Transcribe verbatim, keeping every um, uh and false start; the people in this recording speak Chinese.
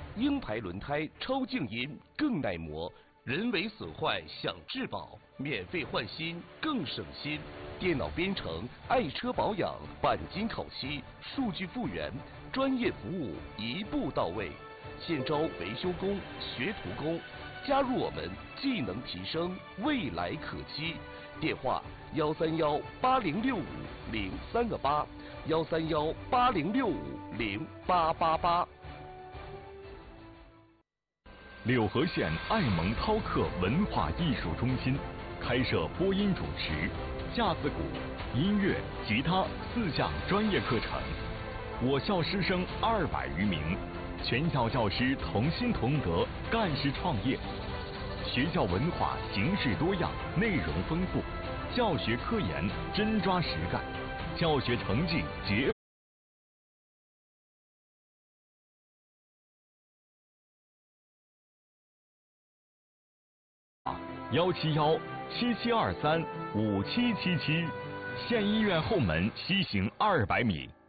鹰牌轮胎超静音更耐磨，人为损坏享质保，免费换新更省心。电脑编程，爱车保养，钣金烤漆，数据复原，专业服务一步到位。现招维修工、学徒工，加入我们，技能提升，未来可期。电话：幺三幺八零六五零三个八，幺三幺八零六五零八八八。 柳河县爱蒙涛客文化艺术中心开设播音主持、架子鼓、音乐、吉他四项专业课程，我校师生二百余名，全校教师同心同德，干事创业。学校文化形式多样，内容丰富，教学科研真抓实干，教学成绩结。幺七幺七七二三五七七七，县医院后门西行二百米。